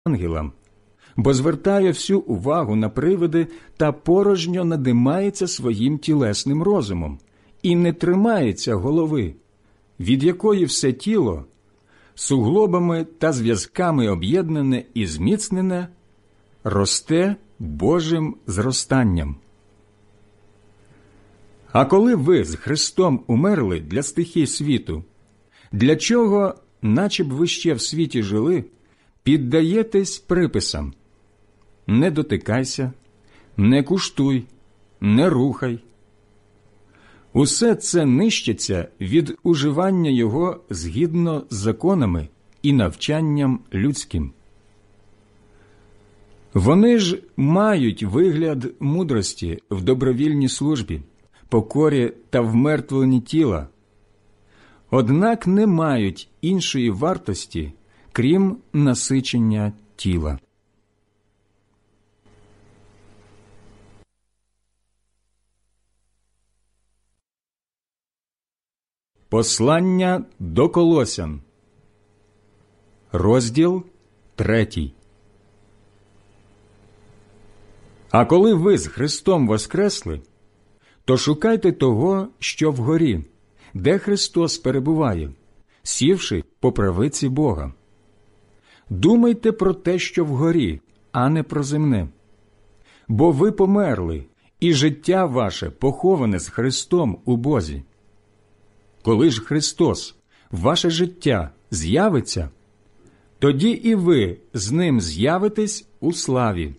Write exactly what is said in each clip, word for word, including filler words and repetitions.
ангелам, бо звертає всю увагу на привиди та порожньо надимається своїм тілесним розумом і не тримається голови, від якої все тіло, суглобами та зв'язками об'єднане і зміцнене, росте Божим зростанням. А коли ви з Христом умерли для стихій світу, для чого, наче б ви ще в світі жили, піддаєтесь приписам: не дотикайся, не куштуй, не рухай. Усе це нищиться від уживання його згідно з законами і навчанням людським. Вони ж мають вигляд мудрості в добровільній службі, покорі та вмертвленні тіла, однак не мають іншої вартості, крім насичення тіла. Послання до Колосян, розділ третій. А коли ви з Христом воскресли, то шукайте того, що вгорі, де Христос перебуває, сівши по правиці Бога. Думайте про те, що вгорі, а не про земне. Бо ви померли, і життя ваше поховане з Христом у Бозі. Коли ж Христос, ваше життя, з'явиться, тоді і ви з Ним з'явитесь у славі.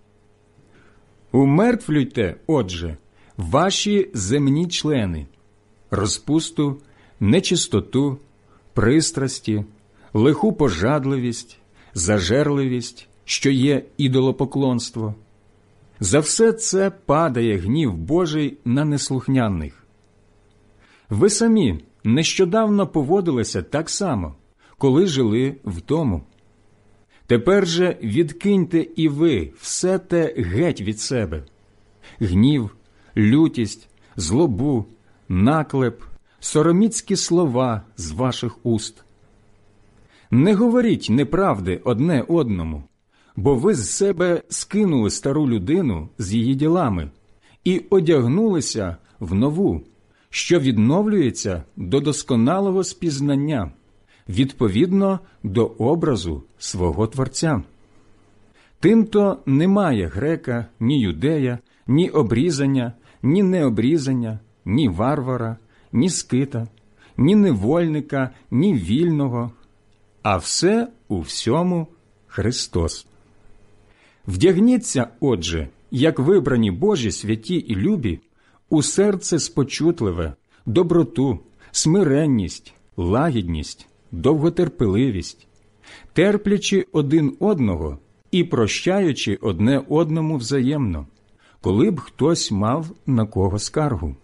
Умертвлюйте, отже, ваші земні члени – розпусту, нечистоту, пристрасті, лиху пожадливість, зажерливість, що є ідолопоклонство. За все це падає гнів Божий на неслухняних. Ви самі нещодавно поводилися так само, коли жили в тому. Тепер же відкиньте і ви все те геть від себе: гнів, лютість, злобу, наклеп, сороміцькі слова з ваших уст. Не говоріть неправди одне одному, бо ви з себе скинули стару людину з її ділами і одягнулися в нову, що відновлюється до досконалого спізнання, відповідно до образу свого Творця. Тимто немає грека, ні юдея, ні обрізання, ні необрізання, ні варвара, ні скита, ні невольника, ні вільного, а все у всьому Христос. Вдягніться, отже, як вибрані Божі святі і любі, у серце спочутливе, доброту, смиренність, лагідність, довготерпеливість, терплячи один одного і прощаючи одне одному взаємно, коли б хтось мав на кого скаргу.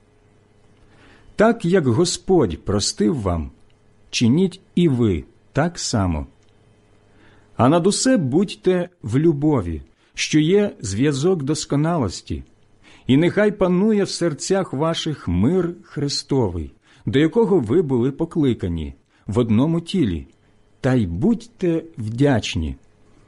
Так, як Господь простив вам, чиніть і ви так само. А над усе будьте в любові, що є зв'язок досконалості, і нехай панує в серцях ваших мир Христовий, до якого ви були покликані, в одному тілі, та й будьте вдячні.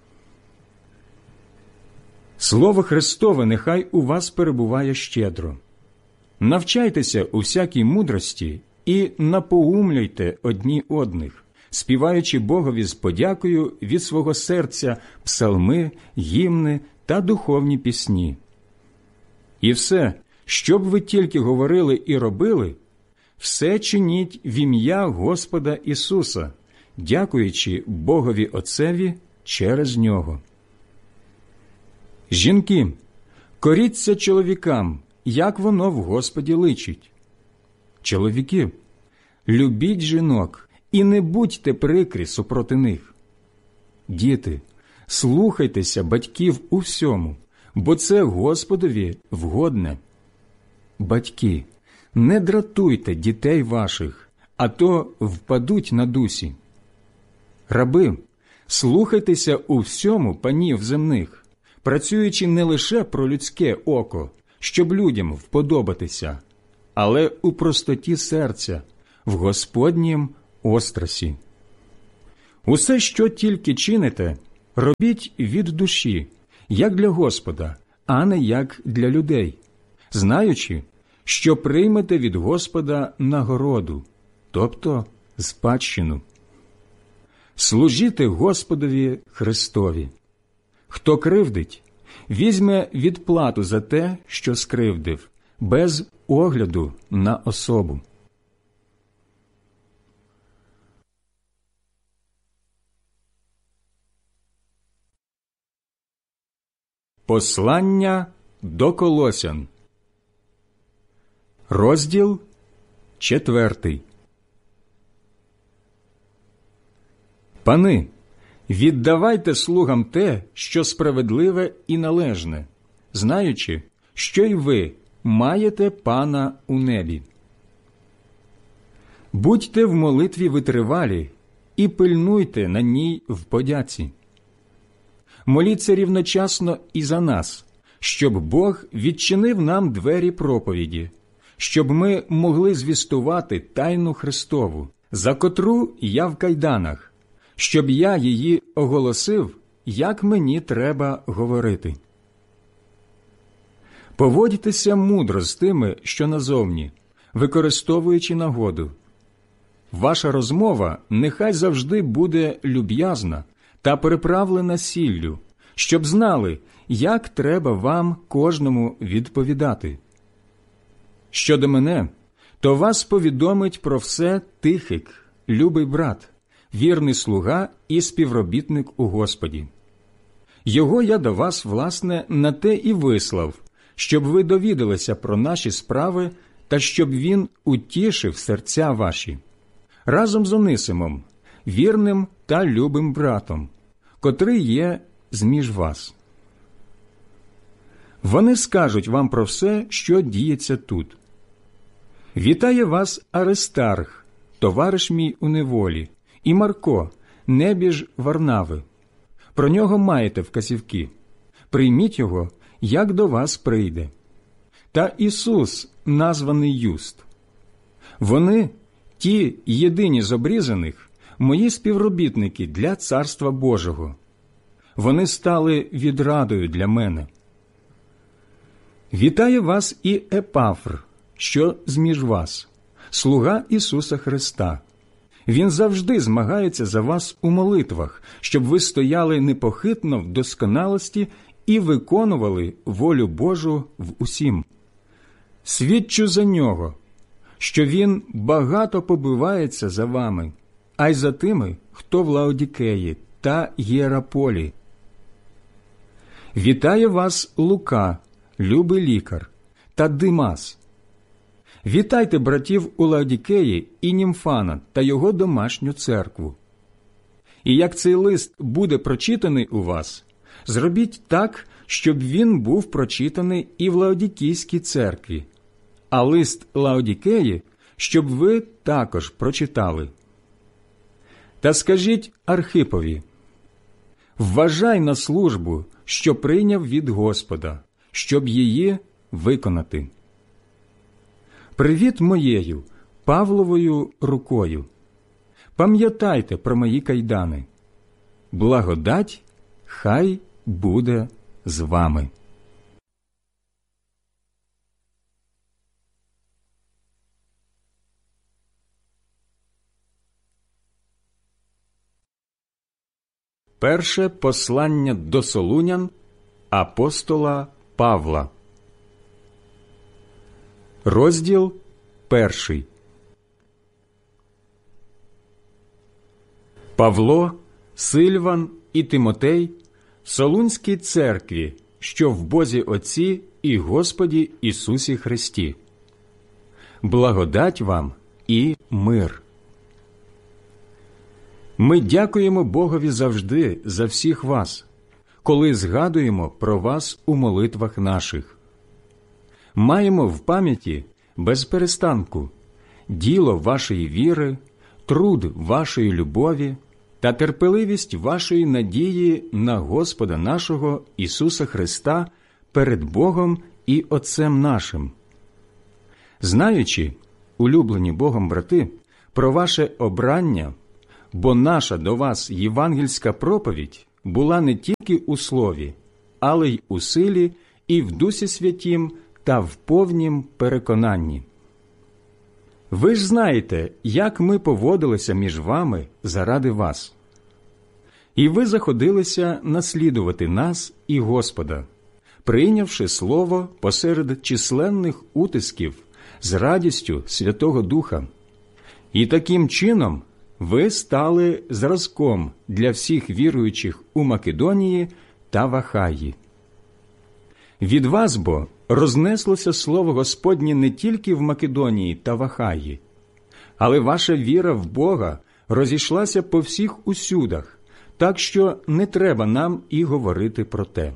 Слово Христове нехай у вас перебуває щедро. Навчайтеся у всякій мудрості і напоумлюйте одні одних, співаючи Богові з подякою від свого серця псалми, гімни та духовні пісні. І все, що б ви тільки говорили і робили, все чиніть в ім'я Господа Ісуса, дякуючи Богові Отцеві через Нього. Жінки, коріться чоловікам, як воно в Господі личить. Чоловіки, любіть жінок і не будьте прикрі супроти них. Діти, слухайтеся батьків у всьому, бо це Господові вгодне. Батьки, не дратуйте дітей ваших, а то впадуть на дусі. Раби, слухайтеся у всьому панів земних, працюючи не лише про людське око, щоб людям вподобатися, але у простоті серця, в Господнім острасі. Усе, що тільки чините, робіть від душі, як для Господа, а не як для людей, знаючи, що приймете від Господа нагороду, тобто спадщину. Служіте Господові Христові. Хто кривдить, візьме відплату за те, що скривдив, без огляду на особу. Послання до Колосян. Розділ четвертий. Пани, віддавайте слугам те, що справедливе і належне, знаючи, що й ви маєте Пана у небі. Будьте в молитві витривалі і пильнуйте на ній в подяці. Моліться рівночасно і за нас, щоб Бог відчинив нам двері проповіді, щоб ми могли звістувати тайну Христову, за котру я в кайданах, щоб я її оголосив, як мені треба говорити. Поводьтеся мудро з тими, що назовні, використовуючи нагоду. Ваша розмова нехай завжди буде люб'язна та приправлена сіллю, щоб знали, як треба вам кожному відповідати. Щодо мене, то вас повідомить про все Тихик, любий брат, вірний слуга і співробітник у Господі. Його я до вас, власне, на те і вислав, щоб ви довідалися про наші справи та щоб він утішив серця ваші, разом з Онисимом, вірним та любим братом, котрий є зміж вас. Вони скажуть вам про все, що діється тут. Вітає вас Аристарх, товариш мій у неволі, і Марко, небіж Варнави. Про нього маєте вказівки. Прийміть його, як до вас прийде. Та Ісус, названий Юст. Вони, ті єдині з обрізаних, мої співробітники для Царства Божого. Вони стали відрадою для мене. Вітає вас і Епафр, що зміж вас, слуга Ісуса Христа. Він завжди змагається за вас у молитвах, щоб ви стояли непохитно в досконалості і виконували волю Божу в усім. Свідчу за нього, що він багато побивається за вами, а й за тими, хто в Лаодікеї та Єраполі. Вітає вас Лука, любий лікар, та Димас. Вітайте братів у Лаодікеї і Німфана та його домашню церкву. І як цей лист буде прочитаний у вас, зробіть так, щоб він був прочитаний і в Лаодікійській церкві, а лист Лаодікеї, щоб ви також прочитали. Та скажіть Архипові: вважай на службу, що прийняв від Господа, щоб її виконати. Привіт моєю, Павловою рукою. Пам'ятайте про мої кайдани. Благодать хай буде з вами. Перше послання до Солунян апостола Павла. Розділ перший. Павло, Сильван і Тимотей Солунській церкві, що в Бозі Отці і Господі Ісусі Христі. Благодать вам і мир. Ми дякуємо Богові завжди за всіх вас, коли згадуємо про вас у молитвах наших. Маємо в пам'яті без перестанку діло вашої віри, труд вашої любові та терпеливість вашої надії на Господа нашого Ісуса Христа перед Богом і Отцем нашим. Знаючи, улюблені Богом брати, про ваше обрання, бо наша до вас євангельська проповідь була не тільки у слові, але й у силі, і в Дусі Святім, та в повнім переконанні. Ви ж знаєте, як ми поводилися між вами заради вас. І ви заходилися наслідувати нас і Господа, прийнявши слово посеред численних утисків з радістю Святого Духа. І таким чином ви стали зразком для всіх віруючих у Македонії та в Ахаї. Від вас бо рознеслося слово Господнє не тільки в Македонії та в Ахаї, але ваша віра в Бога розійшлася по всіх усюдах, так що не треба нам і говорити про те.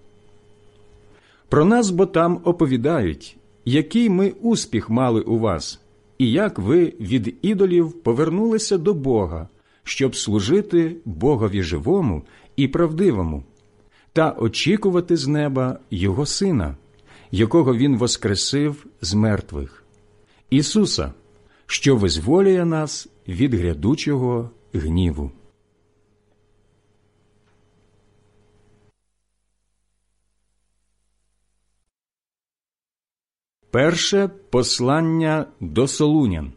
Про нас бо там оповідають, який ми успіх мали у вас, і як ви від ідолів повернулися до Бога, щоб служити Богові живому і правдивому, та очікувати з неба Його Сина, якого Він воскресив з мертвих, Ісуса, що визволює нас від грядучого гніву. Перше послання до Солунян,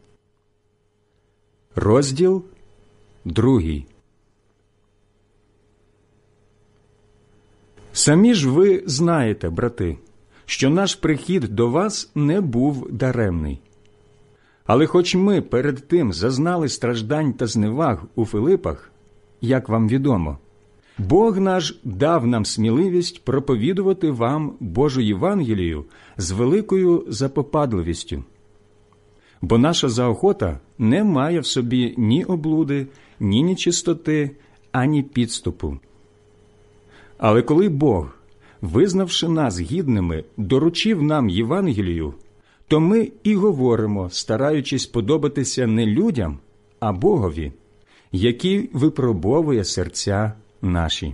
розділ другий. Самі ж ви знаєте, брати, що наш прихід до вас не був даремний. Але хоч ми перед тим зазнали страждань та зневаг у Филипах, як вам відомо, Бог наш дав нам сміливість проповідувати вам Божу Євангелію з великою запопадливістю. Бо наша заохота не має в собі ні облуди, ні нечистоти, ані підступу. Але коли Бог, визнавши нас гідними, доручив нам Євангелію, то ми і говоримо, стараючись подобатися не людям, а Богові, який випробовує серця наші.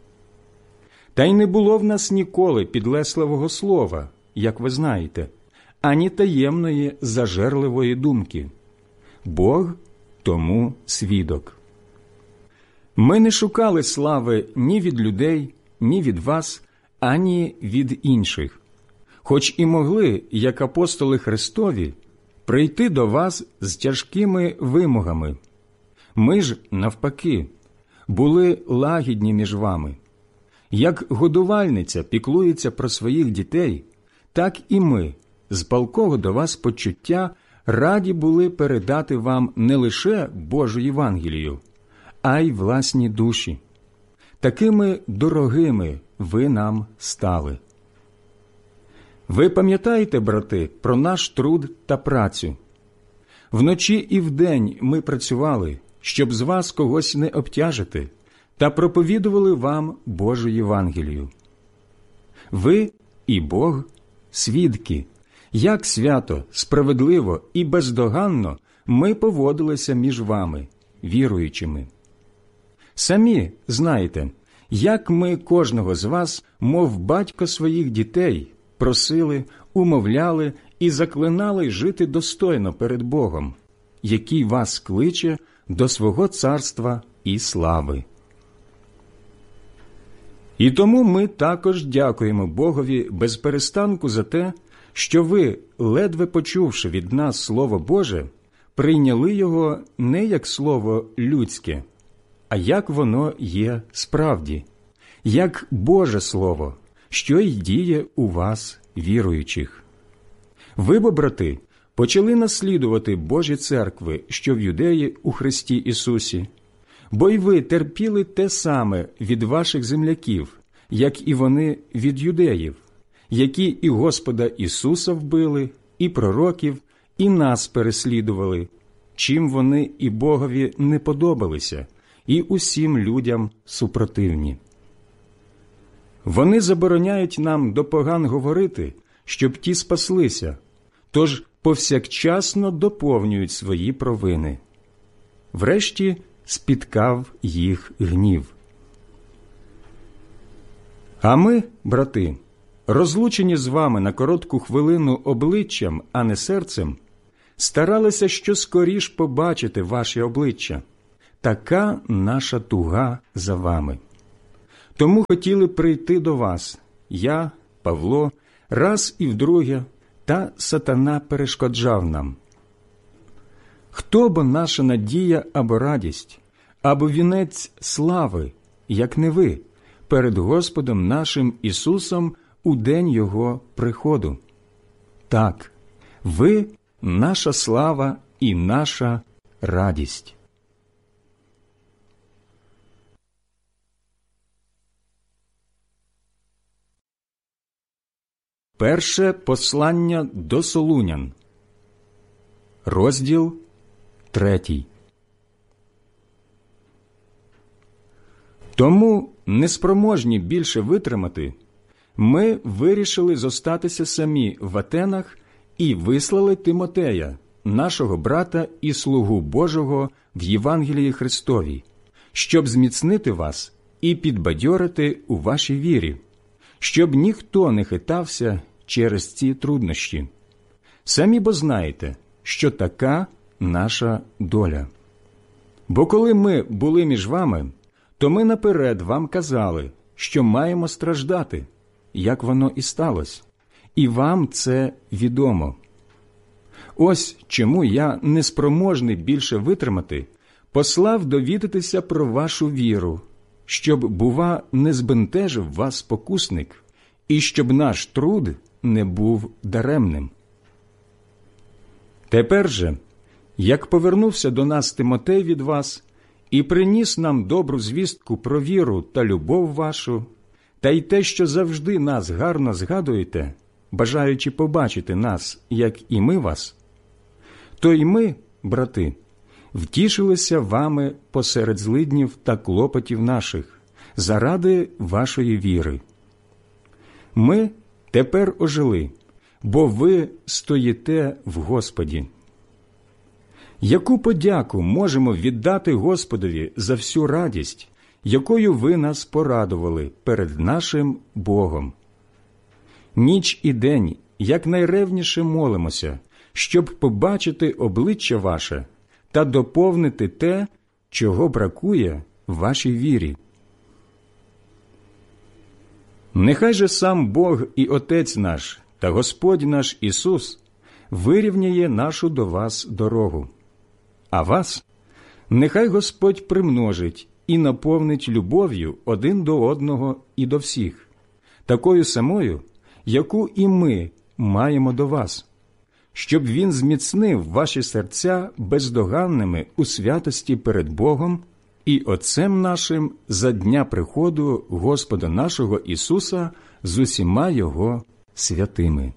Та й не було в нас ніколи підлесливого слова, як ви знаєте, ані таємної зажерливої думки. Бог тому свідок. Ми не шукали слави ні від людей, ні від вас, ані від інших, хоч і могли, як апостоли Христові, прийти до вас з тяжкими вимогами. Ми ж, навпаки, були лагідні між вами. Як годувальниця піклується про своїх дітей, так і ми, з палкого до вас почуття, раді були передати вам не лише Божу Євангелію, а й власні душі. Такими дорогими ви нам стали. Ви пам'ятаєте, брати, про наш труд та працю? Вночі і вдень ми працювали, щоб з вас когось не обтяжити, та проповідували вам Божу Євангелію. Ви і Бог – свідки, як свято, справедливо і бездоганно ми поводилися між вами, віруючими. Самі знаєте, як ми кожного з вас, мов батько своїх дітей, просили, умовляли і заклинали жити достойно перед Богом, який вас кличе до свого царства і слави. І тому ми також дякуємо Богові без перестанку за те, що ви, ледве почувши від нас Слово Боже, прийняли його не як слово людське, а як воно є справді, як Боже Слово, що й діє у вас, віруючих. Ви, бо, брати, почали наслідувати Божі церкви, що в Юдеї у Христі Ісусі, бо й ви терпіли те саме від ваших земляків, як і вони від юдеїв, які і Господа Ісуса вбили, і пророків, і нас переслідували, чим вони і Богові не подобалися, і усім людям супротивні. Вони забороняють нам до поган говорити, щоб ті спаслися, тож повсякчасно доповнюють свої провини. Врешті спіткав їх гнів. А ми, брати, розлучені з вами на коротку хвилину обличчям, а не серцем, старалися щоскоріш побачити ваші обличчя. Така наша туга за вами. Тому хотіли прийти до вас, я, Павло, раз і вдруге, та сатана перешкоджав нам. Хто бо наша надія або радість, або вінець слави, як не ви, перед Господом нашим Ісусом у день Його приходу? Так, ви – наша слава і наша радість. Перше послання до Солунян, розділ третій. Тому, неспроможні більше витримати, ми вирішили зостатися самі в Атенах і вислали Тимотея, нашого брата і слугу Божого в Євангелії Христовій, щоб зміцнити вас і підбадьорити у вашій вірі, щоб ніхто не хитався через ці труднощі. Самі бо знаєте, що така наша доля. Бо коли ми були між вами, то ми наперед вам казали, що маємо страждати, як воно і сталося, і вам це відомо. Ось чому я, неспроможний більше витримати, послав довідатися про вашу віру, щоб, бува, не збентежив вас спокусник, і щоб наш труд не був даремним. Тепер же, як повернувся до нас Тимотей від вас і приніс нам добру звістку про віру та любов вашу, та й те, що завжди нас гарно згадуєте, бажаючи побачити нас, як і ми вас, то й ми, брати, втішилися вами посеред злиднів та клопотів наших, заради вашої віри. Ми тепер ожили, бо ви стоїте в Господі. Яку подяку можемо віддати Господові за всю радість, якою ви нас порадували перед нашим Богом? Ніч і день якнайревніше молимося, щоб побачити обличчя ваше та доповнити те, чого бракує в вашій вірі. Нехай же сам Бог і Отець наш та Господь наш Ісус вирівняє нашу до вас дорогу. А вас нехай Господь примножить і наповнить любов'ю один до одного і до всіх, такою самою, яку і ми маємо до вас, щоб Він зміцнив ваші серця бездоганними у святості перед Богом і Отцем нашим за дня приходу Господа нашого Ісуса з усіма Його святими.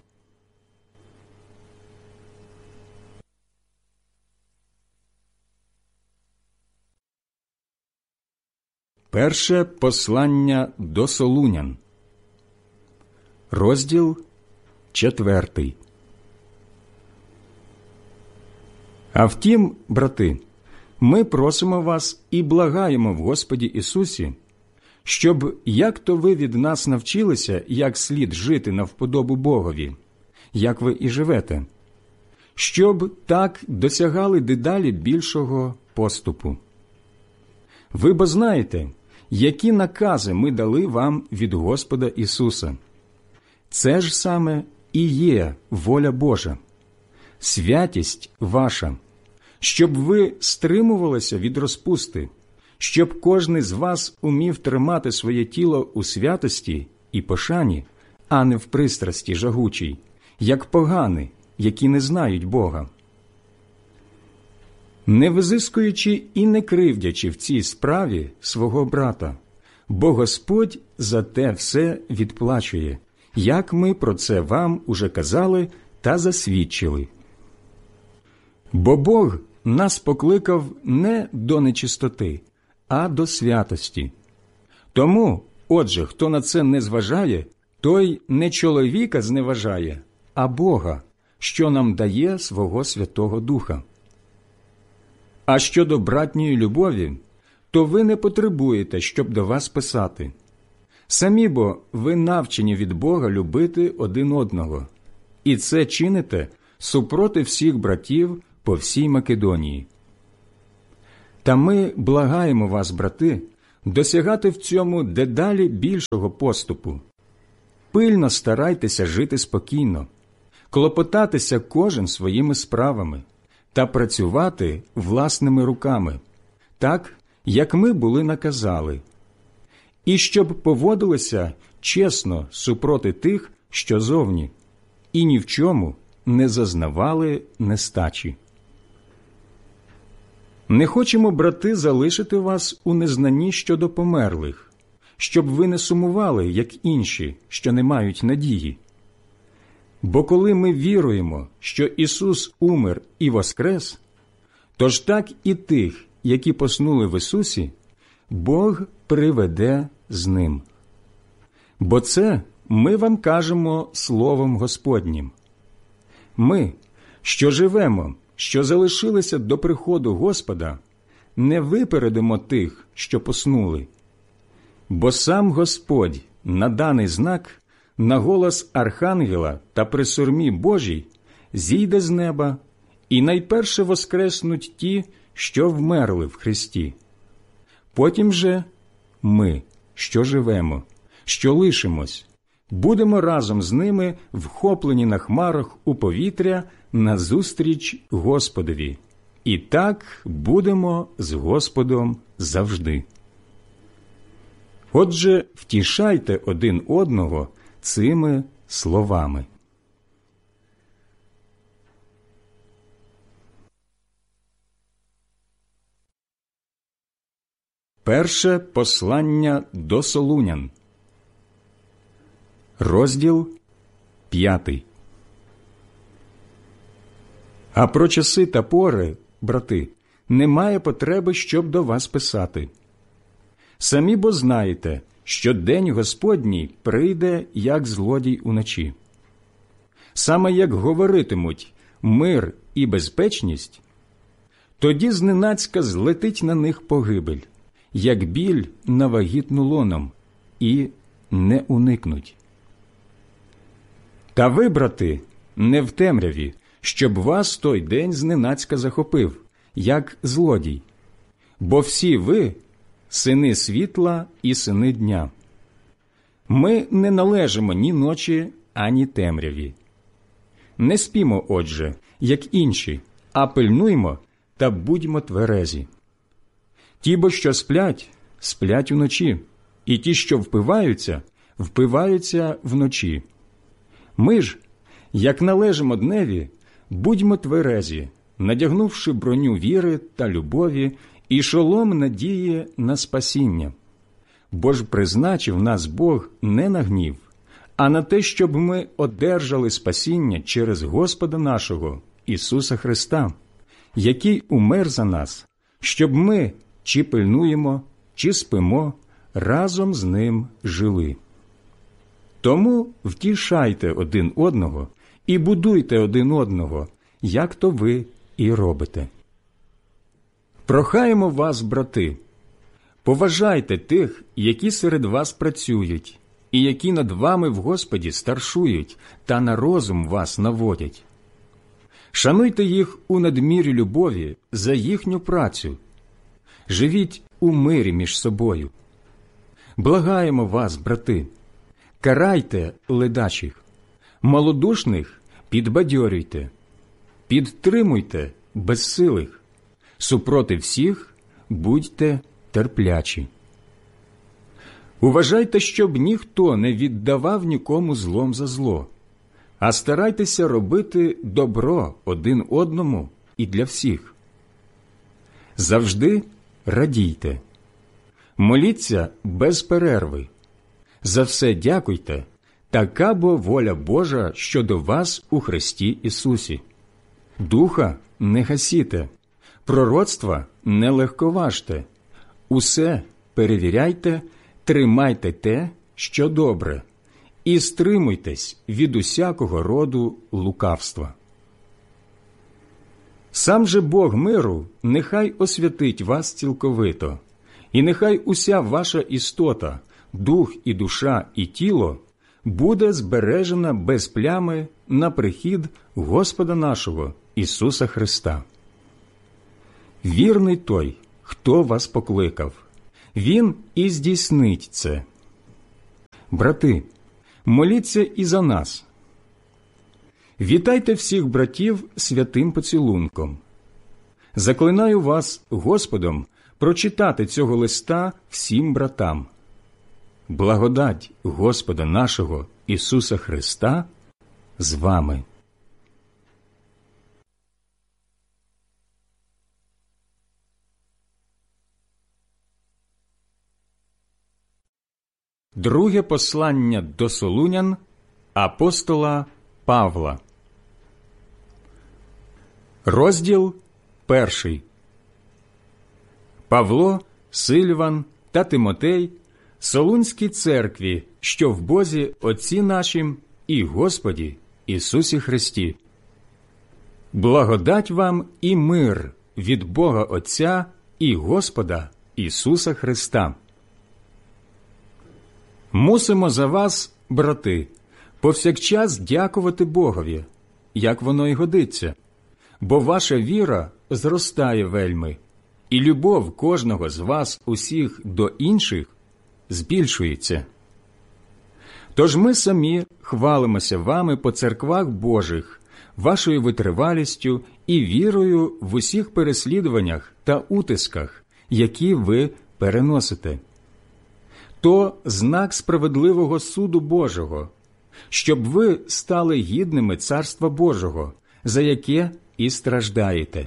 Перше послання до Солунян, розділ четвертий. А втім, брати, ми просимо вас і благаємо в Господі Ісусі, щоб, як то ви від нас навчилися, як слід жити на вподобу Богові, як ви і живете, щоб так досягали дедалі більшого поступу. Ви бо знаєте, які накази ми дали вам від Господа Ісуса. Це ж саме і є воля Божа, святість ваша, щоб ви стримувалися від розпусти, щоб кожний з вас умів тримати своє тіло у святості і пошані, а не в пристрасті жагучій, як погани, які не знають Бога. Не визискуючи і не кривдячи в цій справі свого брата, бо Господь за те все відплачує, як ми про це вам уже казали та засвідчили. Бо Бог нас покликав не до нечистоти, а до святості. Тому, отже, хто на це не зважає, той не чоловіка зневажає, а Бога, що нам дає свого Святого Духа. А щодо братньої любові, то ви не потребуєте, щоб до вас писати. Самі бо ви навчені від Бога любити один одного, і це чините супроти всіх братів по всій Македонії. Та ми благаємо вас, брати, досягати в цьому дедалі більшого поступу. Пильно старайтеся жити спокійно, клопотатися кожен своїми справами та працювати власними руками, так, як ми були наказали, і щоб поводилися чесно супроти тих, що зовні, і ні в чому не зазнавали нестачі. Не хочемо, брати, залишити вас у незнанні щодо померлих, щоб ви не сумували, як інші, що не мають надії. Бо коли ми віруємо, що Ісус умер і воскрес, тож так і тих, які поснули в Ісусі, Бог приведе з Ним. Бо це ми вам кажемо Словом Господнім. Ми, що живемо, що залишилися до приходу Господа, не випередимо тих, що поснули. Бо сам Господь на даний знак, на голос Архангела та при сурмі Божій зійде з неба, і найперше воскреснуть ті, що вмерли в Христі. Потім же ми, що живемо, що лишимось, будемо разом з ними вхоплені на хмарах у повітря назустріч Господові. І так будемо з Господом завжди. Отже, втішайте один одного цими словами. Перше послання до Солунян. Розділ п'ятий. А про часи та пори, брати, немає потреби, щоб до вас писати. Самі бо знаєте, що день Господній прийде, як злодій уночі. Саме як говоритимуть мир і безпечність, тоді зненацька злетить на них погибель, як біль на вагітну лоном, і не уникнуть. Та ви, брати, не в темряві, щоб вас той день зненацька захопив, як злодій. Бо всі ви – сини світла і сини дня. Ми не належимо ні ночі, ані темряві. Не спімо, отже, як інші, а пильнуймо та будьмо тверезі. Ті, бо що сплять, сплять уночі, і ті, що впиваються, впиваються вночі. Ми ж, як належимо дневі, будьмо тверезі, надягнувши броню віри та любові і шолом надії на спасіння. Бо ж призначив нас Бог не на гнів, а на те, щоб ми одержали спасіння через Господа нашого, Ісуса Христа, який умер за нас, щоб ми, чи пильнуємо, чи спимо, разом з Ним жили. Тому втішайте один одного і будуйте один одного, як то ви і робите. Прохаємо вас, брати, поважайте тих, які серед вас працюють, і які над вами в Господі старшують та на розум вас наводять. Шануйте їх у надмірі любові за їхню працю. Живіть у мирі між собою. Благаємо вас, брати, карайте ледачих, малодушних підбадьорюйте, підтримуйте безсилих, супроти всіх будьте терплячі. Уважайте, щоб ніхто не віддавав нікому злом за зло, а старайтеся робити добро один одному і для всіх. Завжди радійте, моліться без перерви, за все дякуйте, така бо воля Божа щодо вас у Христі Ісусі. Духа не гасіте, пророцтва не легковажте, усе перевіряйте, тримайте те, що добре, і стримуйтесь від усякого роду лукавства. Сам же Бог миру нехай освятить вас цілковито, і нехай уся ваша істота, дух і душа і тіло буде збережена без плями на прихід Господа нашого Ісуса Христа. Вірний той, хто вас покликав, Він і здійснить це. Брати, моліться і за нас. Вітайте всіх братів святим поцілунком. Заклинаю вас Господом прочитати цього листа всім братам. Благодать Господа нашого Ісуса Христа з вами. Друге послання до Солунян апостола Павла. Розділ перший. Павло, Сильван та Тимотей Солунській церкві, що в Бозі Отці нашім і Господі Ісусі Христі. Благодать вам і мир від Бога Отця і Господа Ісуса Христа. Мусимо за вас, брати, повсякчас дякувати Богові, як воно й годиться, бо ваша віра зростає вельми, і любов кожного з вас усіх до інших збільшується. Тож ми самі хвалимося вами по церквах Божих, вашою витривалістю і вірою в усіх переслідуваннях та утисках, які ви переносите. То знак справедливого суду Божого, щоб ви стали гідними Царства Божого, за яке і страждаєте.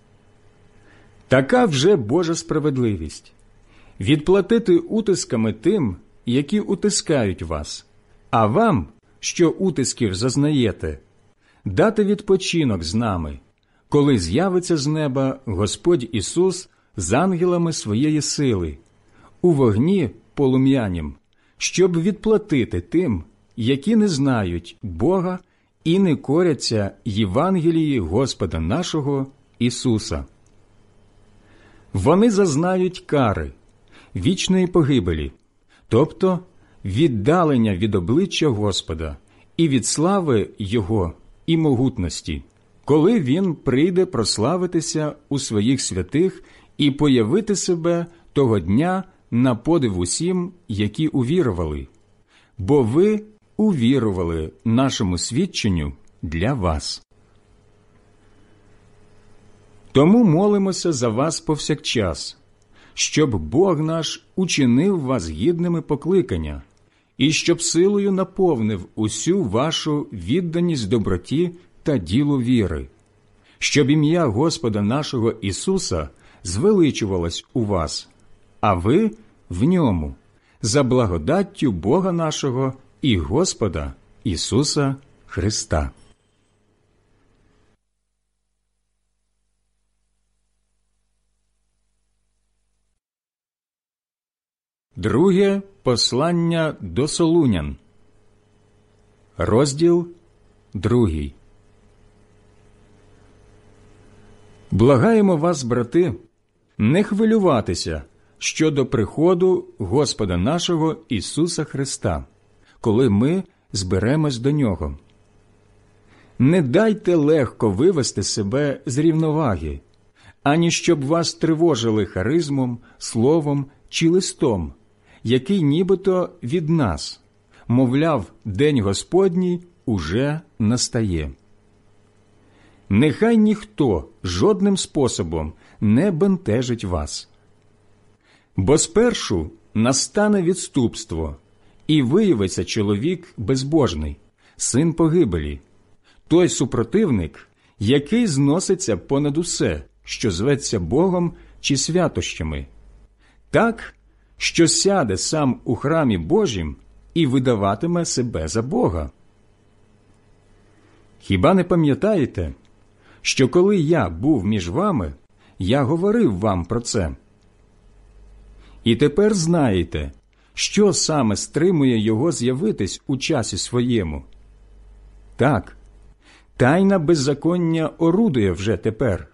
Така вже Божа справедливість – відплатити утисками тим, які утискають вас, а вам, що утисків зазнаєте, дати відпочинок з нами, коли з'явиться з неба Господь Ісус з ангелами своєї сили, у вогні полум'янім, щоб відплатити тим, які не знають Бога і не коряться Євангелії Господа нашого Ісуса. Вони зазнають кари, вічної погибелі, тобто віддалення від обличчя Господа і від слави Його і могутності, коли Він прийде прославитися у своїх святих і появити себе того дня на подив усім, які увірували, бо ви увірували нашому свідченню для вас. Тому молимося за вас повсякчас, щоб Бог наш учинив вас гідними покликання, і щоб силою наповнив усю вашу відданість доброті та ділу віри, щоб ім'я Господа нашого Ісуса звеличувалось у вас, а ви в ньому, за благодаттю Бога нашого і Господа Ісуса Христа. Друге послання до Солунян. Розділ другий. Благаємо вас, брати, не хвилюватися щодо приходу Господа нашого Ісуса Христа, коли ми зберемось до Нього. Не дайте легко вивести себе з рівноваги, ані щоб вас тривожили харизмом, словом чи листом, який нібито від нас, мовляв, день Господній уже настає. Нехай ніхто жодним способом не бентежить вас. Бо спершу настане відступство, і виявиться чоловік безбожний, син погибелі, той супротивник, який зноситься понад усе, що зветься Богом чи святощами, так, що сяде сам у храмі Божім і видаватиме себе за Бога. Хіба не пам'ятаєте, що коли я був між вами, я говорив вам про це? І тепер знаєте, що саме стримує його з'явитись у часі своєму. Так, тайна беззаконня орудує вже тепер.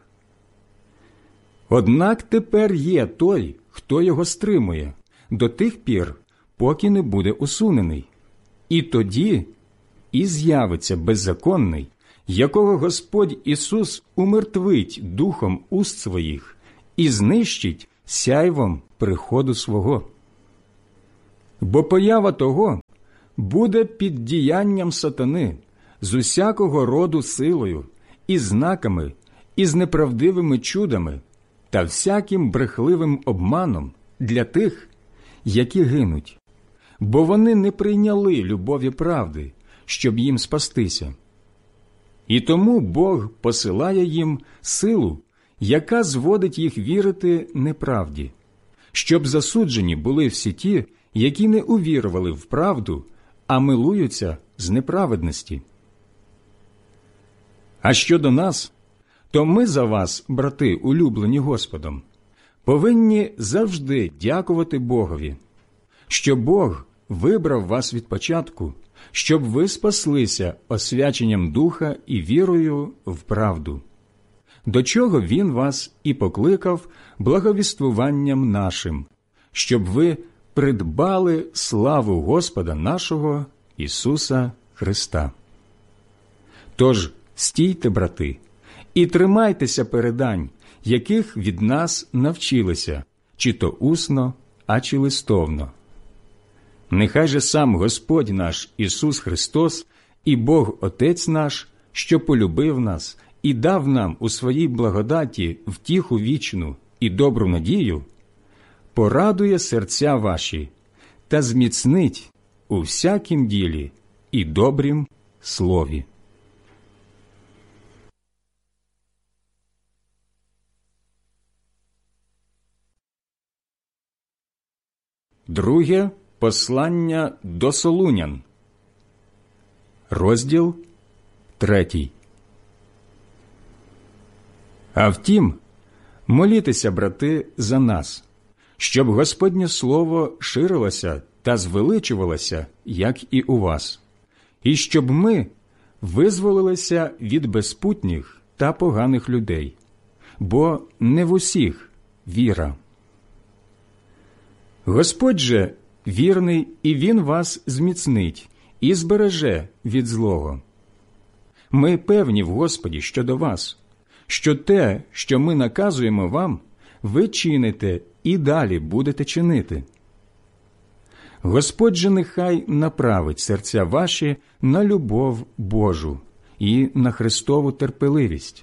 Однак тепер є той, хто його стримує, до тих пір, поки не буде усунений. І тоді і з'явиться беззаконний, якого Господь Ісус умертвить духом уст своїх і знищить сяйвом приходу свого. Бо поява того буде під діянням сатани з усякого роду силою, і знаками, і з неправдивими чудами та всяким брехливим обманом для тих, які гинуть, бо вони не прийняли любові правди, щоб їм спастися. І тому Бог посилає їм силу, яка зводить їх вірити неправді, щоб засуджені були всі ті, які не увірували в правду, а милуються з неправедності. А щодо нас, то ми за вас, брати, улюблені Господом, повинні завжди дякувати Богові, що Бог вибрав вас від початку, щоб ви спаслися освяченням Духа і вірою в правду, до чого Він вас і покликав благовіствуванням нашим, щоб ви придбали славу Господа нашого Ісуса Христа. Тож стійте, брати, і тримайтеся передань, яких від нас навчилися, чи то усно, а чи листовно. Нехай же сам Господь наш Ісус Христос і Бог Отець наш, що полюбив нас і дав нам у своїй благодаті втіху вічну і добру надію, порадує серця ваші та зміцнить у всякім ділі і добрім слові. Друге послання до Солунян, розділ третій. А втім, молітеся, брати, за нас, щоб Господнє Слово ширилося та звеличувалося, як і у вас, і щоб ми визволилися від безпутніх та поганих людей, бо не в усіх віра. Господь же вірний, і Він вас зміцнить і збереже від злого. Ми певні в Господі щодо вас, що те, що ми наказуємо вам, ви чините і далі будете чинити. Господь же нехай направить серця ваші на любов Божу і на Христову терпеливість.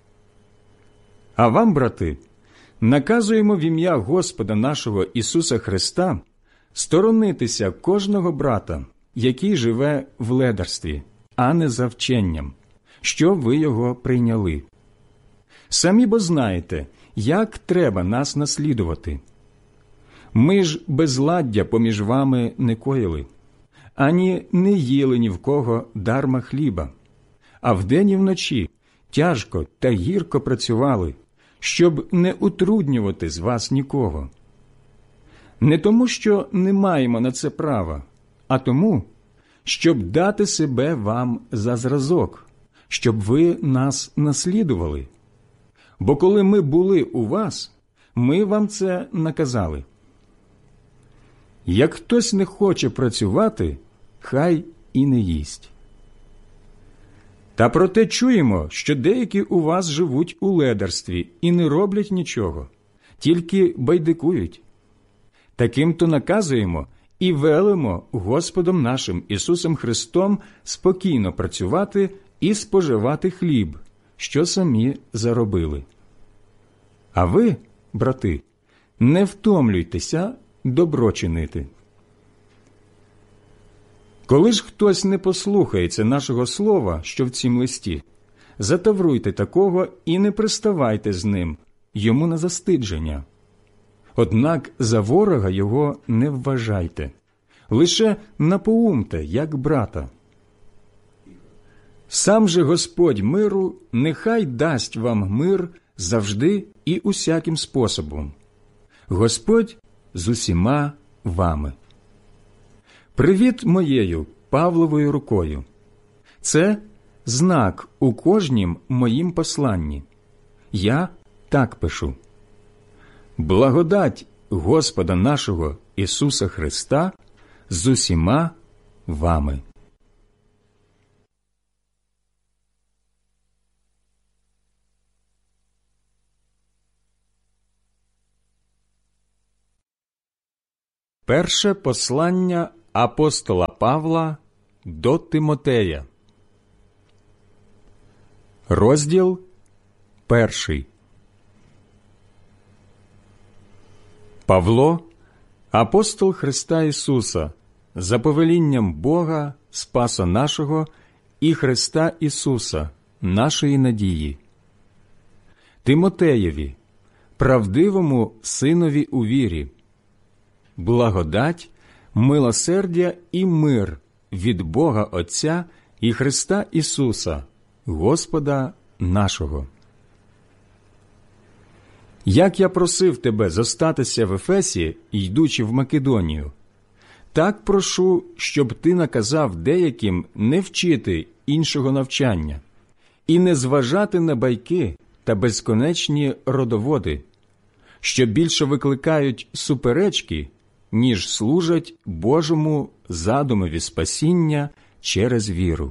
А вам, брати, наказуємо в ім'я Господа нашого Ісуса Христа сторонитися кожного брата, який живе в ледарстві, а не за вченням, що ви його прийняли. Самі бо знаєте, як треба нас наслідувати. Ми ж безладдя поміж вами не коїли, ані не їли ні в кого дарма хліба, а вдень і вночі тяжко та гірко працювали, щоб не утруднювати з вас нікого. Не тому, що не маємо на це права, а тому, щоб дати себе вам за зразок, щоб ви нас наслідували. Бо коли ми були у вас, ми вам це наказали. Як хтось не хоче працювати, хай і не їсть. Та проте чуємо, що деякі у вас живуть у ледарстві і не роблять нічого, тільки байдикують. Таким-то наказуємо і велимо Господом нашим Ісусом Христом спокійно працювати і споживати хліб, що самі заробили. А ви, брати, не втомлюйтеся добро чинити. Коли ж хтось не послухається нашого слова, що в цім листі, затавруйте такого і не приставайте з ним, йому на застидження. Однак за ворога його не вважайте, лише напоумте, як брата. Сам же Господь миру нехай дасть вам мир завжди і усяким способом. Господь з усіма вами. Привіт моєю Павловою рукою. Це знак у кожнім моїм посланні. Я так пишу. Благодать Господа нашого Ісуса Христа з усіма вами. Перше послання апостола Павла до Тимотея. Розділ перший. Павло, апостол Христа Ісуса, за повелінням Бога, Спаса нашого, і Христа Ісуса, нашої надії. Тимотеєві, правдивому синові у вірі, благодать, милосердя і мир від Бога Отця і Христа Ісуса, Господа нашого. Як я просив тебе зостатися в Ефесі, йдучи в Македонію, так прошу, щоб ти наказав деяким не вчити іншого навчання і не зважати на байки та безконечні родоводи, що більше викликають суперечки, ніж служать Божому задумові спасіння через віру.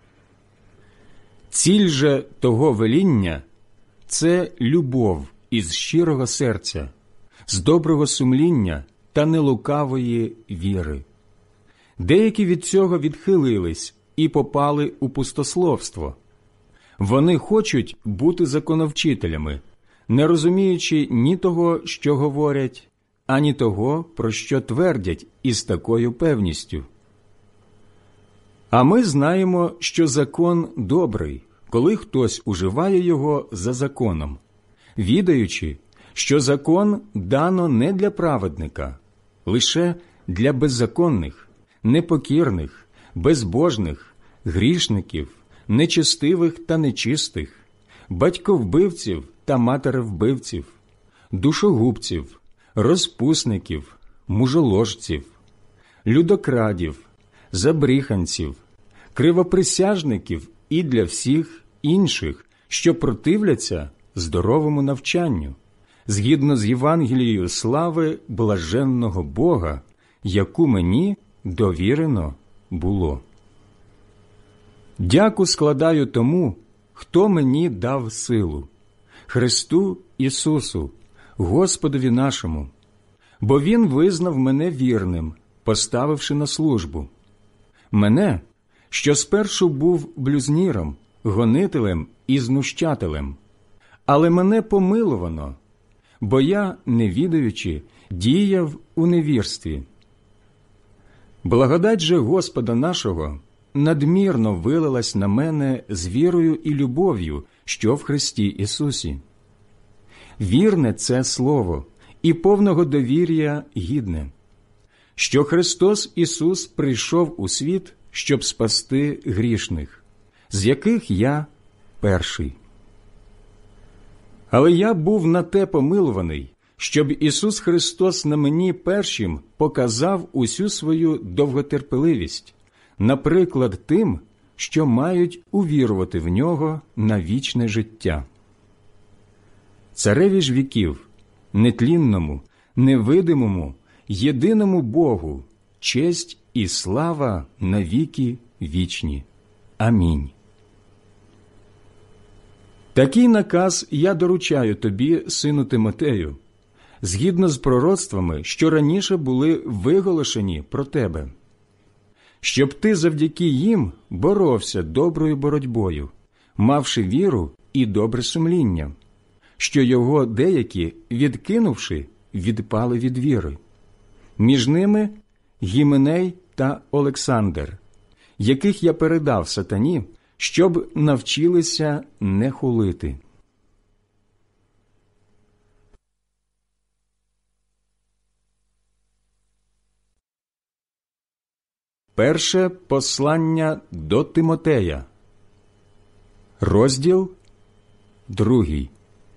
Ціль же того веління – це любов із щирого серця, з доброго сумління та нелукавої віри. Деякі від цього відхилились і попали у пустословство. Вони хочуть бути законовчителями, не розуміючи ні того, що говорять, ані того, про що твердять із такою певністю. А ми знаємо, що закон добрий, коли хтось уживає його за законом, відаючи, що закон дано не для праведника, лише для беззаконних, непокірних, безбожних, грішників, нечестивих та нечистих, батьковбивців та матеревбивців, душогубців, розпусників, мужоложців, людокрадів, забріханців, кривоприсяжників і для всіх інших, що противляться здоровому навчанню, згідно з Євангелією слави блаженного Бога, яку мені довірено було. Дяку складаю тому, хто мені дав силу, Христу Ісусу, Господові нашому, бо Він визнав мене вірним, поставивши на службу. Мене, що спершу був блюзніром, гонителем і знущателем, але мене помиловано, бо я, не відаючи, діяв у невірстві. Благодать же Господа нашого надмірно вилилась на мене з вірою і любов'ю, що в Христі Ісусі. Вірне це слово і повного довір'я гідне, що Христос Ісус прийшов у світ, щоб спасти грішних, з яких я перший. Але я був на те помилуваний, щоб Ісус Христос на мені першим показав усю свою довготерпеливість, наприклад, тим, що мають увірувати в Нього на вічне життя. Цареві ж віків, нетлінному, невидимому, єдиному Богу, честь і слава навіки вічні. Амінь. Такий наказ я доручаю тобі, сину Тимотею, згідно з пророцтвами, що раніше були виголошені про тебе, щоб ти завдяки їм боровся доброю боротьбою, мавши віру і добре сумління, що його деякі, відкинувши, відпали від віри. Між ними Гіменей та Олександр, яких я передав сатані, щоб навчилися не хулити. Перше послання до Тимотея. Розділ другий.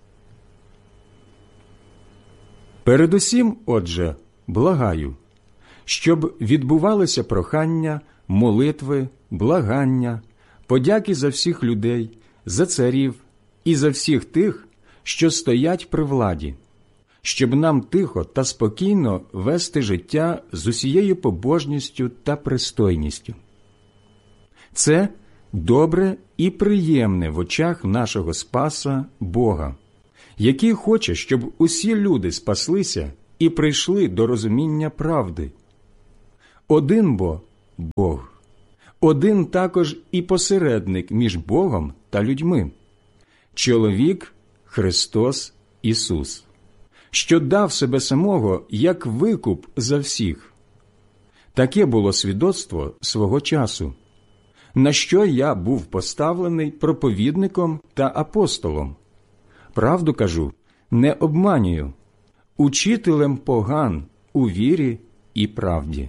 Передусім, отже, благаю, щоб відбувалися прохання, молитви, благання, подяки за всіх людей, за царів і за всіх тих, що стоять при владі, щоб нам тихо та спокійно вести життя з усією побожністю та пристойністю. Це добре і приємне в очах нашого Спаса Бога, який хоче, щоб усі люди спаслися і прийшли до розуміння правди. Один бо – Бог, один також і посередник між Богом та людьми – чоловік Христос Ісус, що дав себе самого як викуп за всіх. Таке було свідоцтво свого часу, на що я був поставлений проповідником та апостолом. Правду кажу, не обманюю, учителем поган у вірі і правді.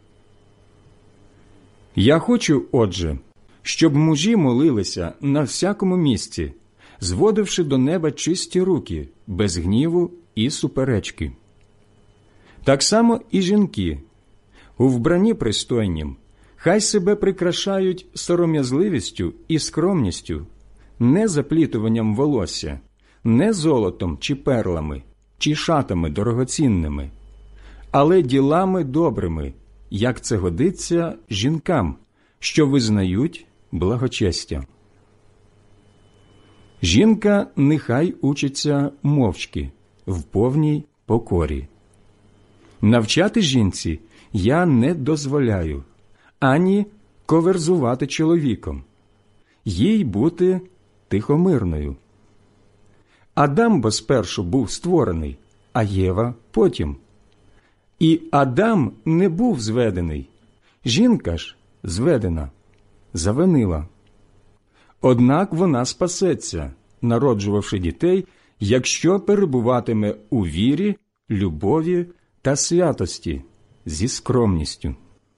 Я хочу, отже, щоб мужі молилися на всякому місці, зводивши до неба чисті руки, без гніву і суперечки. Так само і жінки, у вбранні пристойнім, хай себе прикрашають сором'язливістю і скромністю, не заплітуванням волосся, не золотом чи перлами, чи шатами дорогоцінними, але ділами добрими, як це годиться жінкам, що визнають благочестя. Жінка нехай учиться мовчки, в повній покорі. Навчати жінці я не дозволяю, ані коверзувати чоловіком, їй бути тихомирною. Адам бо спершу був створений, а Єва потім. І Адам не був зведений, жінка ж зведена, завинила. Однак вона спасеться, народжувавши дітей, якщо перебуватиме у вірі, любові та святості зі скромністю.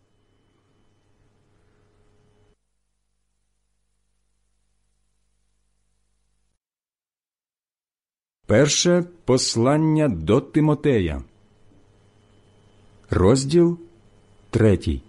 Перше послання до Тимотея, розділ третій.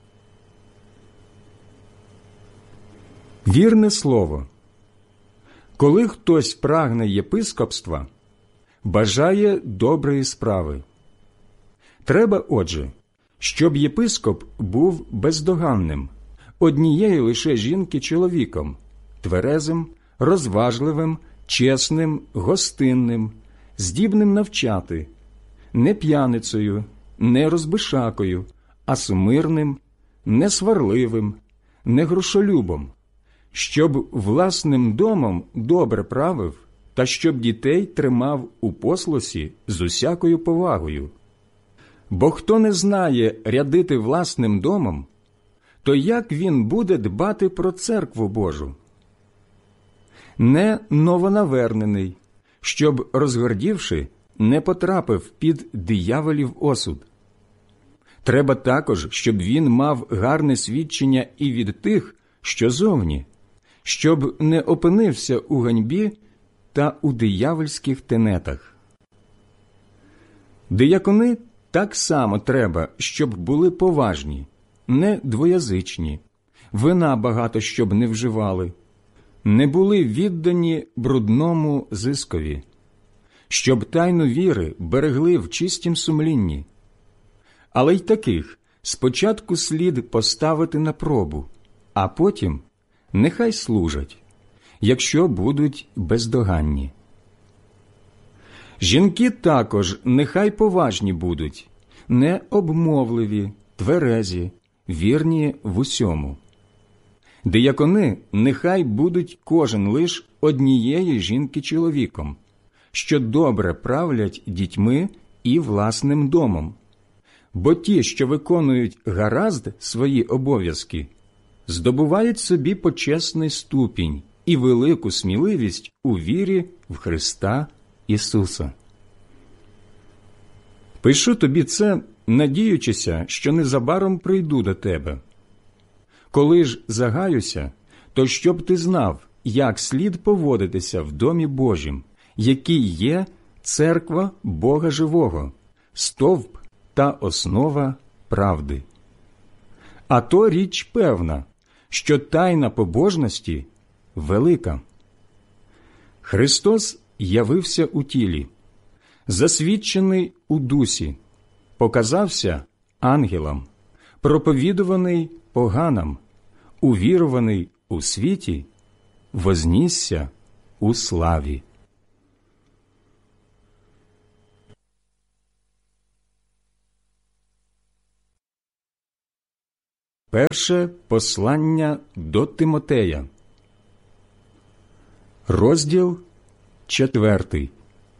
Вірне слово. Коли хтось прагне єпископства, бажає доброї справи. Треба, отже, щоб єпископ був бездоганним, однієї лише жінки чоловіком, тверезим, розважливим, чесним, гостинним, здібним навчати, не п'яницею, не розбишакою, а сумирним, не сварливим, не грошолюбом, щоб власним домом добре правив та щоб дітей тримав у послусі з усякою повагою. Бо хто не знає рядити власним домом, то як він буде дбати про церкву Божу? Не новонавернений, щоб, розгордівши, не потрапив під дияволів осуд. Треба також, щоб він мав гарне свідчення і від тих, що зовні, щоб не опинився у ганьбі та у диявольських тенетах. Диякони так само треба, щоб були поважні, не двоязичні, вина багато щоб не вживали, не були віддані брудному зискові, щоб тайну віри берегли в чистім сумлінні. Але й таких спочатку слід поставити на пробу, а потім нехай служать, якщо будуть бездоганні. Жінки також нехай поважні будуть, не обмовливі, тверезі, вірні в усьому. Диякони нехай будуть кожен лиш однієї жінки чоловіком, що добре правлять дітьми і власним домом. Бо ті, що виконують гаразд свої обов'язки, здобувають собі почесний ступінь і велику сміливість у вірі в Христа Ісуса. Пишу тобі це, надіючися, що незабаром прийду до тебе. Коли ж загаюся, то щоб ти знав, як слід поводитися в домі Божім, який є церква Бога живого, стовп та основа правди. А то річ певна, що тайна побожності велика. Христос явився у тілі, засвідчений у дусі, показався ангелам, проповідуваний поганам, увірований у світі, вознісся у славі. Перше послання до Тимотея, розділ четвертий.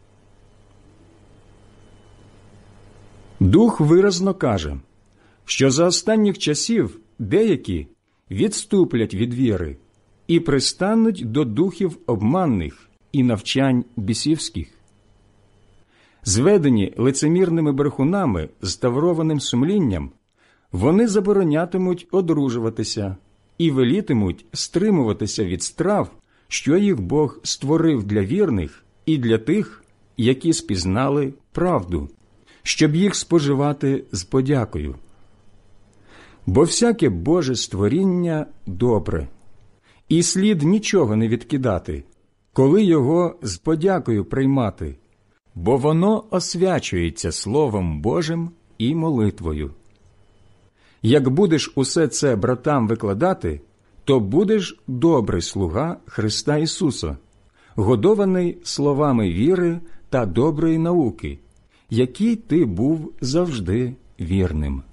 Дух виразно каже, що за останніх часів деякі відступлять від віри і пристануть до духів обманних і навчань бісівських. Зведені лицемірними брехунами з таврованим сумлінням, вони заборонятимуть одружуватися і велітимуть стримуватися від страв, що їх Бог створив для вірних і для тих, які спізнали правду, щоб їх споживати з подякою. Бо всяке Боже створіння добре, і слід нічого не відкидати, коли його з подякою приймати, бо воно освячується Словом Божим і молитвою. Як будеш усе це братам викладати, то будеш добрий слуга Христа Ісуса, годований словами віри та доброї науки, якій ти був завжди вірним.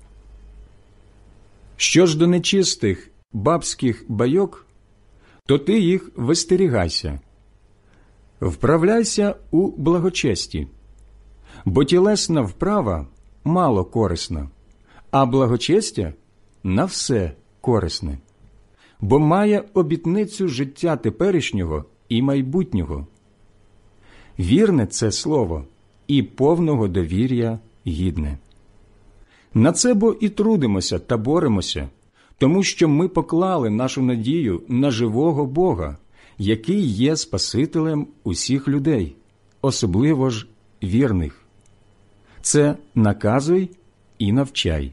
Що ж до нечистих бабських байок, то ти їх вистерігайся. Вправляйся у благочесті, бо тілесна вправа мало корисна, а благочестя на все корисне, бо має обітницю життя теперішнього і майбутнього. Вірне це слово і повного довір'я гідне. На це бо і трудимося та боремося, тому що ми поклали нашу надію на живого Бога, який є Спасителем усіх людей, особливо ж вірних. Це наказуй і навчай.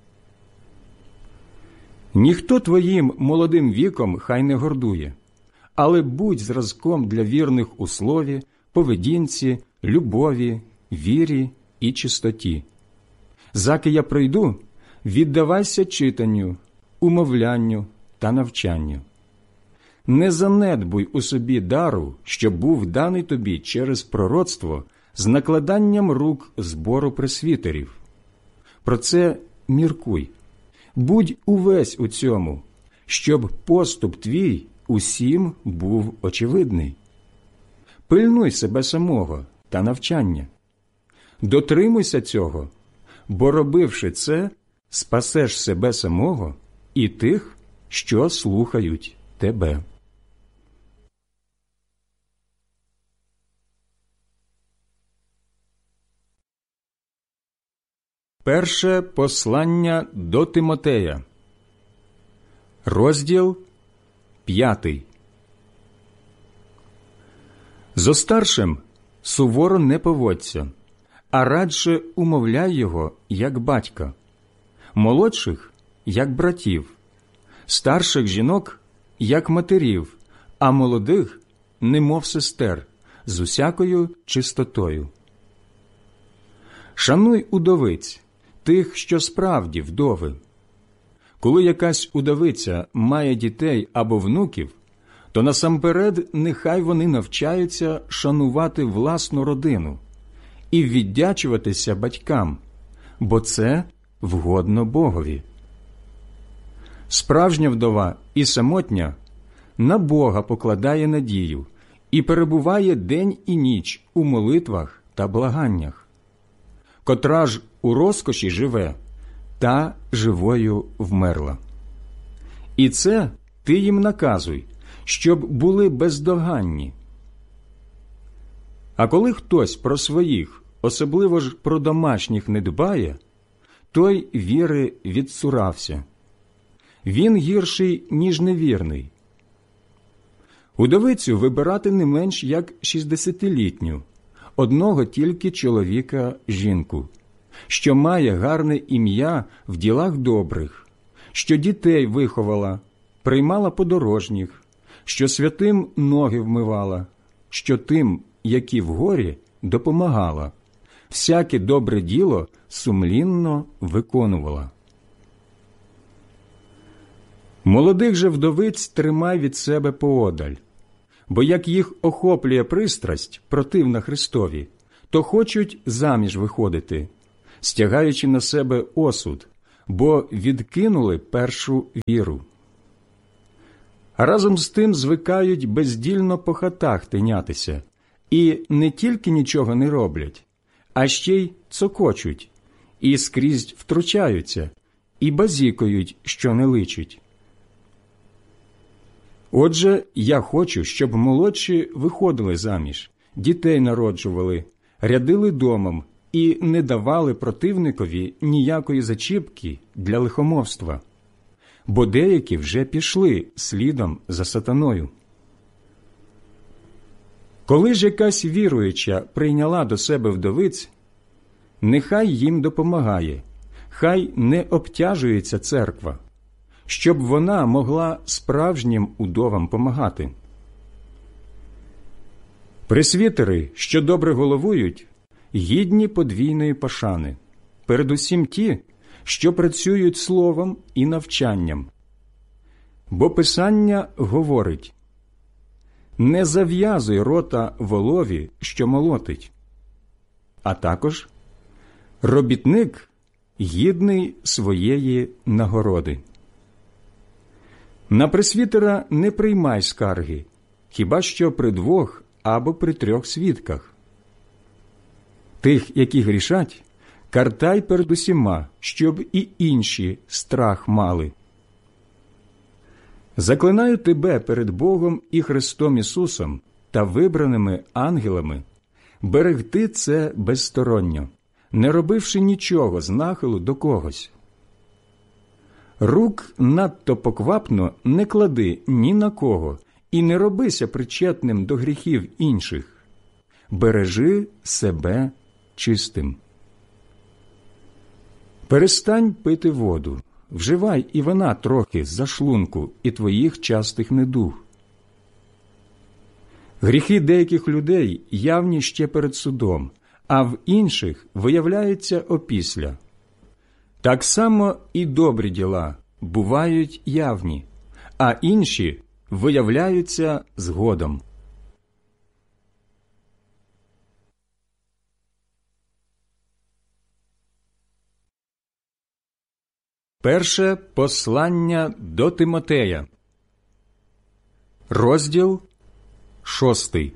Ніхто твоїм молодим віком хай не гордує, але будь зразком для вірних у слові, поведінці, любові, вірі і чистоті. Заки я прийду, віддавайся читанню, умовлянню та навчанню. Не занедбуй у собі дару, що був даний тобі через пророцтво з накладанням рук збору пресвітерів. Про це міркуй. Будь увесь у цьому, щоб поступ твій усім був очевидний. Пильнуй себе самого та навчання. Дотримуйся цього, бо, робивши це, спасеш себе самого і тих, що слухають тебе. Перше послання до Тимотея, розділ п'ятий. Зо старшим суворо не поводься, а радше умовляй його, як батька, молодших, як братів, старших жінок, як матерів, а молодих, немов сестер, з усякою чистотою. Шануй удовиць, тих, що справді вдови. Коли якась удовиця має дітей або внуків, то насамперед нехай вони навчаються шанувати власну родину і віддячуватися батькам, бо це вгодно Богові. Справжня вдова і самотня на Бога покладає надію і перебуває день і ніч у молитвах та благаннях. Котра ж у розкоші живе, та живою вмерла. І це ти їм наказуй, щоб були бездоганні. А коли хтось про своїх, особливо ж про домашніх, не дбає, той віри відцурався. Він гірший, ніж невірний. Удовицю вибирати не менш як шістдесятилітню, одного тільки чоловіка жінку, що має гарне ім'я в ділах добрих, що дітей виховала, приймала подорожніх, що святим ноги вмивала, що тим, які в горі, допомагала, всяке добре діло сумлінно виконувала. Молодих же вдовиць тримай від себе поодаль, бо як їх охоплює пристрасть, противна Христові, то хочуть заміж виходити, стягаючи на себе осуд, бо відкинули першу віру. А разом з тим звикають бездільно по хатах тинятися і не тільки нічого не роблять, а ще й цокочуть, і скрізь втручаються, і базікають, що не личить. Отже, я хочу, щоб молодші виходили заміж, дітей народжували, рядили домом і не давали противникові ніякої зачіпки для лихомовства, бо деякі вже пішли слідом за сатаною. Коли ж якась віруюча прийняла до себе вдовиць, нехай їм допомагає, хай не обтяжується церква, щоб вона могла справжнім удовам помагати. Пресвітери, що добре головують, гідні подвійної пошани, передусім ті, що працюють словом і навчанням. Бо Писання говорить: «Не зав'язуй рота волові, що молотить», а також «Робітник гідний своєї нагороди». На пресвітера не приймай скарги, хіба що при двох або при трьох свідках. Тих, які грішать, картай перед усіма, щоб і інші страх мали. Заклинаю тебе перед Богом і Христом Ісусом та вибраними ангелами берегти це безсторонньо, не робивши нічого з нахилу до когось. Рук надто поквапно не клади ні на кого і не робися причетним до гріхів інших. Бережи себе чистим. Перестань пити воду, вживай і вина трохи з-за шлунку і твоїх частих недуг. Гріхи деяких людей явні ще перед судом, а в інших виявляються опісля. Так само і добрі діла бувають явні, а інші виявляються згодом. Перше послання до Тимотея, розділ шостий.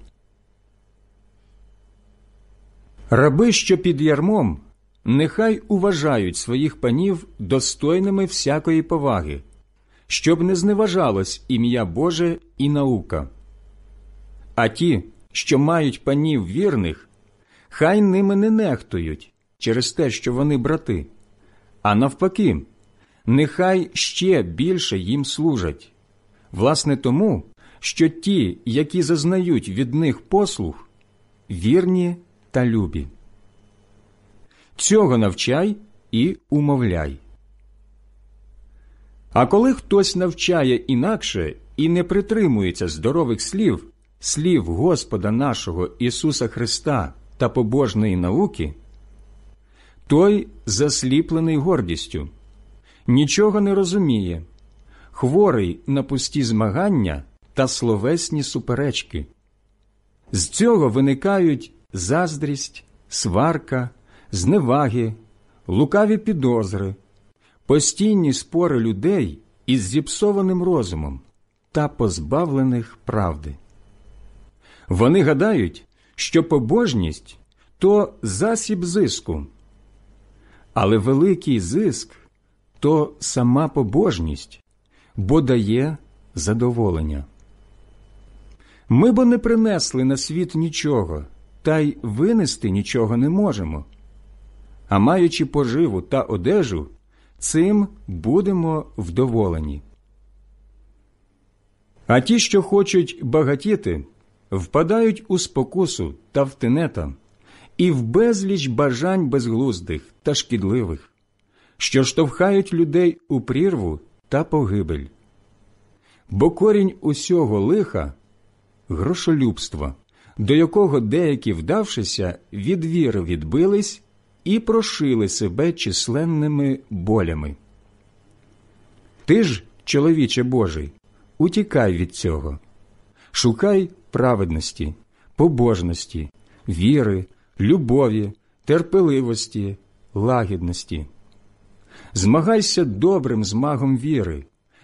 Раби, що під ярмом, нехай уважають своїх панів достойними всякої поваги, щоб не зневажалось ім'я Боже і наука. А ті, що мають панів вірних, хай ними не нехтують через те, що вони брати, а навпаки, нехай ще більше їм служать, власне тому, що ті, які зазнають від них послуг, вірні та любі. Цього навчай і умовляй. А коли хтось навчає інакше і не притримується здорових слів, слів Господа нашого Ісуса Христа та побожної науки, той засліплений гордістю, нічого не розуміє, хворий на пусті змагання та словесні суперечки. З цього виникають заздрість, сварка, зневаги, лукаві підозри, постійні спори людей із зіпсованим розумом та позбавлених правди. Вони гадають, що побожність – то засіб зиску, але великий зиск – то сама побожність, бо дає задоволення. Ми бо не принесли на світ нічого, та й винести нічого не можемо. А маючи поживу та одежу, цим будемо вдоволені. А ті, що хочуть багатіти, впадають у спокусу та в тенета і в безліч бажань безглуздих та шкідливих, що штовхають людей у прірву та погибель. Бо корінь усього лиха – грошолюбство, до якого деякі, вдавшися, від віри відбились і прошили себе численними болями. Ти ж, чоловіче Божий, утікай від цього. Шукай праведності, побожності, віри, любові, терпеливості, лагідності. Змагайся добрим змагом віри,